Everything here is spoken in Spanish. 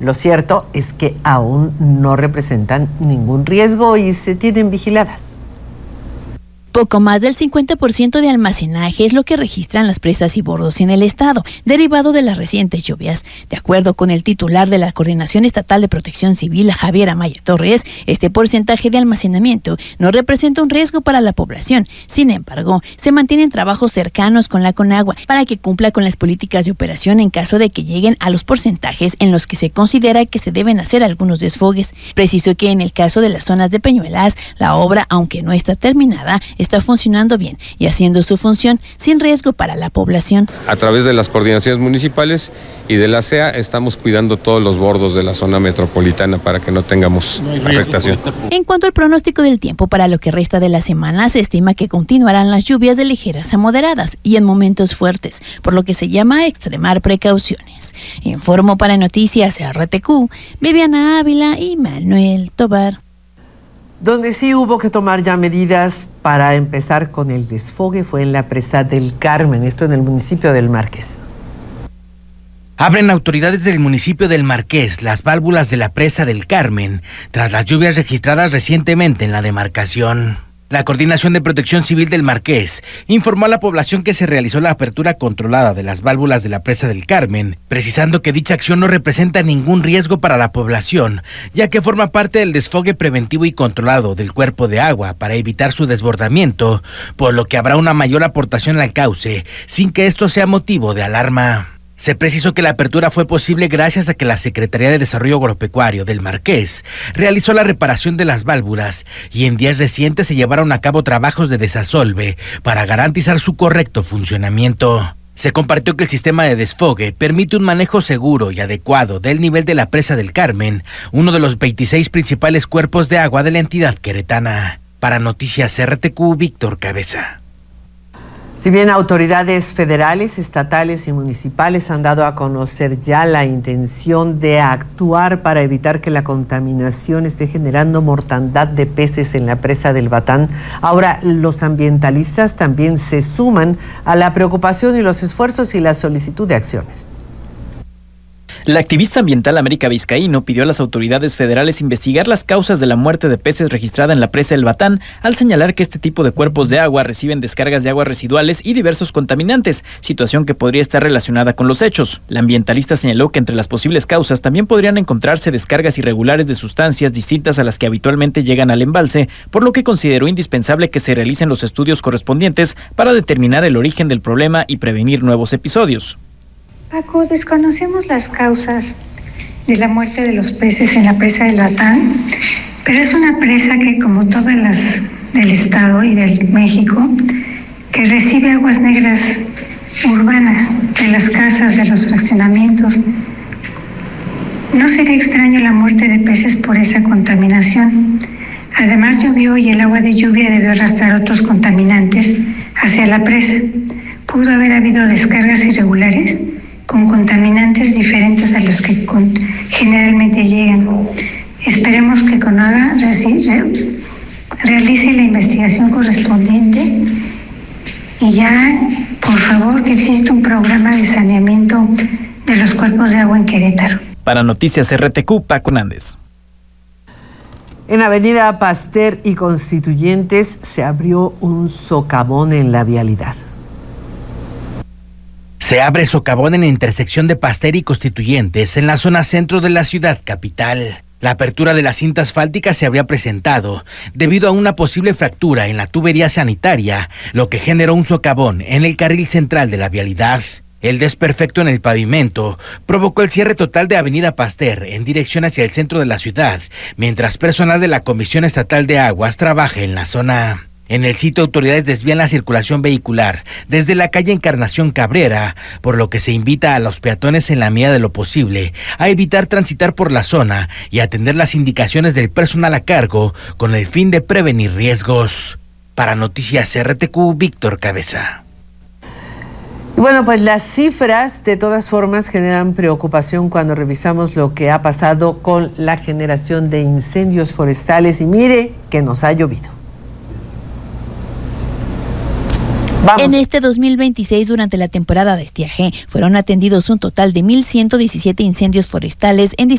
Lo cierto es que aún no representan ningún riesgo y se tienen vigiladas. Poco más del 50% de almacenaje es lo que registran las presas y bordos en el estado, derivado de las recientes lluvias. De acuerdo con el titular de la Coordinación Estatal de Protección Civil, Javier Amaya Torres, este porcentaje de almacenamiento no representa un riesgo para la población. Sin embargo, se mantienen trabajos cercanos con la Conagua para que cumpla con las políticas de operación en caso de que lleguen a los porcentajes en los que se considera que se deben hacer algunos desfogues. Precisó que en el caso de las zonas de Peñuelas, la obra, aunque no está terminada, está funcionando bien y haciendo su función sin riesgo para la población. A través de las coordinaciones municipales y de la CEA estamos cuidando todos los bordos de la zona metropolitana para que no tengamos afectación. En cuanto al pronóstico del tiempo para lo que resta de la semana, se estima que continuarán las lluvias de ligeras a moderadas y en momentos fuertes, por lo que se llama a extremar precauciones. Informo para Noticias RTQ, Viviana Ávila y Manuel Tobar. Donde sí hubo que tomar ya medidas para empezar con el desfogue fue en la presa del Carmen, esto en el municipio del Marqués. Abren autoridades del municipio del Marqués las válvulas de la presa del Carmen tras las lluvias registradas recientemente en la demarcación. La Coordinación de Protección Civil del Marqués informó a la población que se realizó la apertura controlada de las válvulas de la presa del Carmen, precisando que dicha acción no representa ningún riesgo para la población, ya que forma parte del desfogue preventivo y controlado del cuerpo de agua para evitar su desbordamiento, por lo que habrá una mayor aportación al cauce, sin que esto sea motivo de alarma. Se precisó que la apertura fue posible gracias a que la Secretaría de Desarrollo Agropecuario del Marqués realizó la reparación de las válvulas y en días recientes se llevaron a cabo trabajos de desasolve para garantizar su correcto funcionamiento. Se compartió que el sistema de desfogue permite un manejo seguro y adecuado del nivel de la presa del Carmen, uno de los 26 principales cuerpos de agua de la entidad queretana. Para Noticias RTQ, Víctor Cabeza. Si bien autoridades federales, estatales y municipales han dado a conocer ya la intención de actuar para evitar que la contaminación esté generando mortandad de peces en la presa del Batán, ahora los ambientalistas también se suman a la preocupación y los esfuerzos y la solicitud de acciones. La activista ambiental América Vizcaíno pidió a las autoridades federales investigar las causas de la muerte de peces registrada en la presa del Batán, al señalar que este tipo de cuerpos de agua reciben descargas de aguas residuales y diversos contaminantes, situación que podría estar relacionada con los hechos. La ambientalista señaló que entre las posibles causas también podrían encontrarse descargas irregulares de sustancias distintas a las que habitualmente llegan al embalse, por lo que consideró indispensable que se realicen los estudios correspondientes para determinar el origen del problema y prevenir nuevos episodios. Paco, desconocemos las causas de la muerte de los peces en la presa del Batán, pero es una presa que, como todas las del Estado y del México, que recibe aguas negras urbanas de las casas, de los fraccionamientos. No sería extraño la muerte de peces por esa contaminación. Además llovió y el agua de lluvia debió arrastrar otros contaminantes hacia la presa. ¿Pudo haber habido descargas irregulares con contaminantes diferentes a los que generalmente llegan? Esperemos que Conagua realice la investigación correspondiente y ya, por favor, que exista un programa de saneamiento de los cuerpos de agua en Querétaro. Para Noticias RTQ, Paco Hernández. En Avenida Pasteur y Constituyentes se abrió un socavón en la vialidad. Se abre socavón en la intersección de Pasteur y Constituyentes en la zona centro de la ciudad capital. La apertura de la cinta asfáltica se habría presentado debido a una posible fractura en la tubería sanitaria, lo que generó un socavón en el carril central de la vialidad. El desperfecto en el pavimento provocó el cierre total de Avenida Pasteur en dirección hacia el centro de la ciudad, mientras personal de la Comisión Estatal de Aguas trabaja en la zona. En el sitio, autoridades desvían la circulación vehicular desde la calle Encarnación Cabrera, por lo que se invita a los peatones en la medida de lo posible a evitar transitar por la zona y atender las indicaciones del personal a cargo con el fin de prevenir riesgos. Para Noticias RTQ, Víctor Cabeza. Y bueno, pues las cifras de todas formas generan preocupación cuando revisamos lo que ha pasado con la generación de incendios forestales y mire que nos ha llovido. Vamos. En este 2026, durante la temporada de estiaje, fueron atendidos un total de 1,117 incendios forestales en